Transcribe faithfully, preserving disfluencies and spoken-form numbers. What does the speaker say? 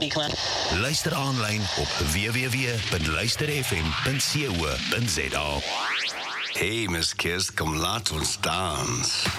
Luister aanlyn op w w w punt luister f m punt co punt za. Hey, Miss Kiss, kom laat ons dans.